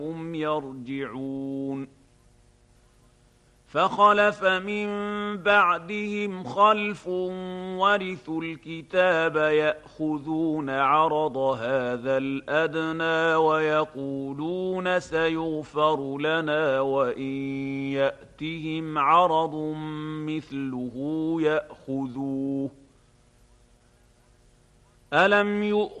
هم يرجعون فخلف من بعدهم خلف ورثوا الكتاب يأخذون عرض هذا الأدنى ويقولون سيغفر لنا وإن يأتهم عرض مثله يأخذوه ألم يؤخذ